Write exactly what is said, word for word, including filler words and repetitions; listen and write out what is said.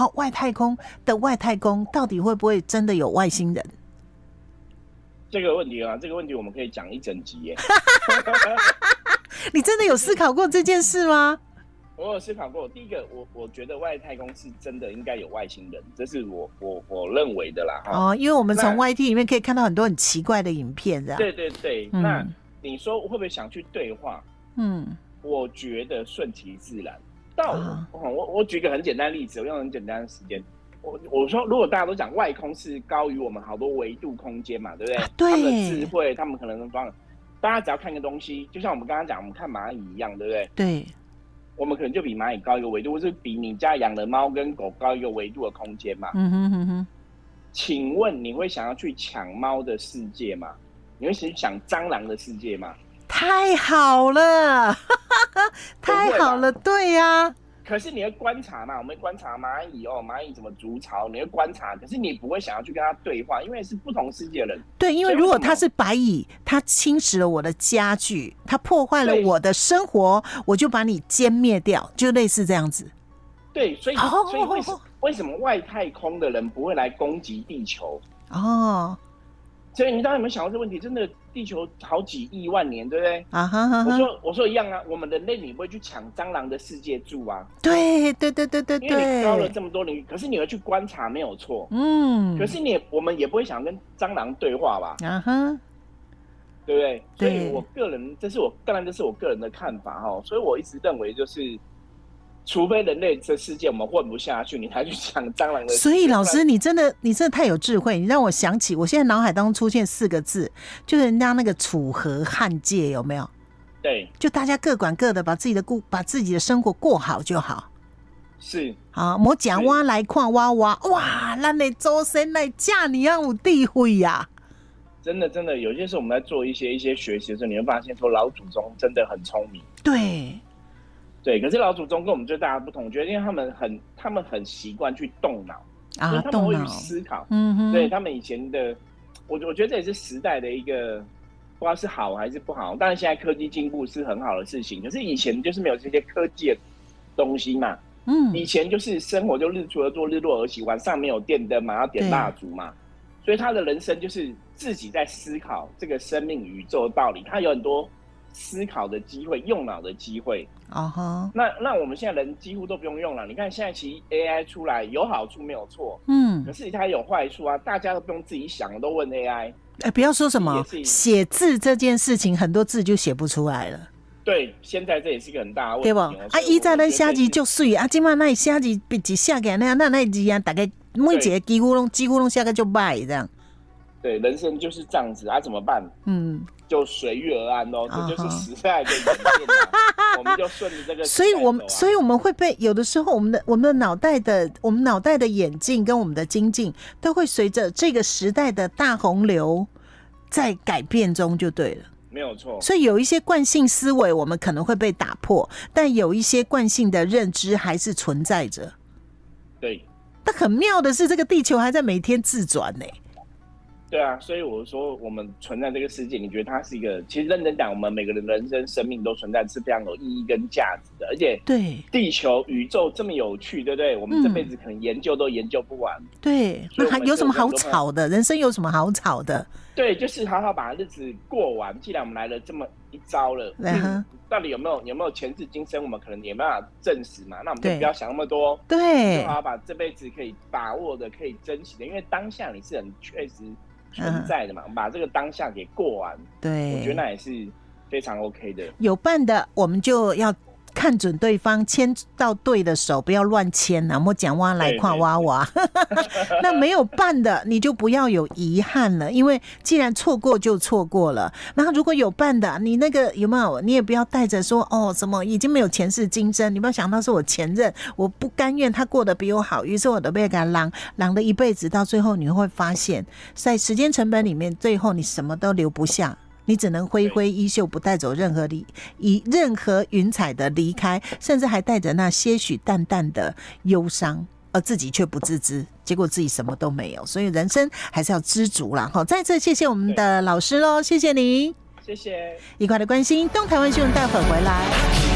后外太空的外太空到底会不会真的有外星人？ 这个问题啊，这个问题我们可以讲一整集耶。 你真的有思考过这件事吗？ 我有思考过。第一个，我我觉得外太空是真的应该有外星人，这是我我我认为的啦。 哦，因为我们从 Y T 里面可以看到很多很奇怪的影片，这样。 对对对，嗯、那你说会不会想去对话？嗯，我觉得顺其自然。到、啊、我我举一个很简单的例子，我用很简单的时间。我我说，如果大家都讲外空是高于我们好多维度空间嘛，对不对？啊、对。他们的智慧，他们可能帮大家只要看个东西，就像我们刚刚讲，我们看蚂蚁一样，对不对？ 对。 我们可能就比蚂蚁高一个维度，或是比你家养的猫跟狗高一个维度的空间嘛。嗯哼哼哼。请问你会想要去抢猫的世界吗？你会去抢蟑螂的世界吗？ 太好了，太好了，对呀、啊。 可是你会观察嘛？我们会观察蚂蚁哦，蚂蚁怎么筑巢，你会观察，可是你不会想要去跟它对话，因为是不同世界的人。 对，因为如果它是白蚁，它侵蚀了我的家具，它破坏了我的生活，我就把你歼灭掉，就类似这样子。 对，所以、oh, 所以为什么为什么外太空的人不会来攻击地球？哦。所以你大家有没有想到这个问题？真的，地球好几亿万年，对不对？啊哈哈。我说我说一样啊，我们人类你不会去抢蟑螂的世界住啊？ 对对对对对对。 因为你高了这么多领域，可是你会去观察，没有错。嗯。可是你也我们也不会想跟蟑螂对话吧？啊哈。对不对？所以我个人，这是我当然这是我个人的看法哈。所以我一直认为就是。除非人类这世界我们混不下去，你才去抢蟑螂的。 所以老师，你真的你真的太有智慧，你让我想起，我现在脑海当中出现四个字，就是人家那个楚河汉界，有没有？ 对， 就大家各管各的，把自己的过把自己的生活过好就好。 是啊，莫讲我来看我我哇，咱的祖先来嫁你样有地位呀！ 真的真的，有些时候我们在做一些一些学习的时候，你会发现说老祖宗真的很聪明。 对。 对，可是老祖宗跟我们最大的不同，我觉得因为他们很，他们很习惯去动脑，啊，所以他们会去思考。嗯哼，对他们以前的，我我觉得这也是时代的一个，不知道是好还是不好。当然现在科技进步是很好的事情，可是以前就是没有这些科技的东西嘛。嗯，以前就是生活就日出而作，日落而息，晚上没有电灯嘛，要点蜡烛嘛，所以他的人生就是自己在思考这个生命宇宙的道理，他有很多。思考的机会，用脑的机会啊哈。Uh-huh. 那那我们现在人几乎都不用用了。你看现在其实 A I 出来有好处没有错，嗯，可是它有坏处啊。大家都不用自己想，都问 A I。 哎、欸，不要说什么写字这件事情，很多字就写不出来了。 对，现在这也是一个很大的问题， 对不？啊，以前咱写字就水啊，今麦那写字笔字写起来那那那字啊，大概每一个几乎拢几乎拢写个就歹这样。 对，人生就是这样子啊，怎么办？嗯。就随遇而安哦，这就是时代的演变啊。我们就顺着这个、啊。 所以我们，所以我们会被有的时候，我们的我们的脑袋的，我们脑袋的眼镜跟我们的精进，都会随着这个时代的大洪流在改变中，就对了。 没有错。 所以有一些惯性思维，我们可能会被打破，但有一些惯性的认知还是存在着。 对。 但很妙的是，这个地球还在每天自转呢、欸。 对啊，所以我说我们存在这个世界，你觉得它是一个？其实认真讲，我们每个人的人生、生命都存在是非常有意义跟价值的，而且对地球、宇宙这么有趣，对不对？我们这辈子可能研究都研究不完。 嗯、对，那还有什么好吵的？人生有什么好吵的？ 对，就是好好把日子过完。既然我们来了这么一遭了，嗯、到底有没有有没有前世今生？我们可能也没办法证实嘛。那我们就不要想那么多， 对， 就好好把这辈子可以把握的、可以珍惜的，因为当下你是很确实。存在的嘛，我们把这个当下给过完， 对， 我觉得那也是非常 OK 的。 有伴的，我们就要看准对方，牵到对的手，不要乱牵啊！莫讲哇来跨哇哇。那没有伴的，你就不要有遗憾了，因为既然错过就错过了。然后如果有伴的，你那个有没有？你也不要带着说哦什么已经没有前世今生，你不要想到是我前任，我不甘愿他过得比我好，于是我都被他浪浪了一辈子，到最后你会发现，在时间成本里面，最后你什么都留不下。你只能挥挥衣袖，不带走任何离以任何云彩的离开，甚至还带着那些许淡淡的忧伤，而自己却不自知，结果自己什么都没有。所以人生还是要知足啦。好，再次谢谢我们的老师喽，谢谢你， 谢谢， 愉快的关心，东台湾新闻待会回来。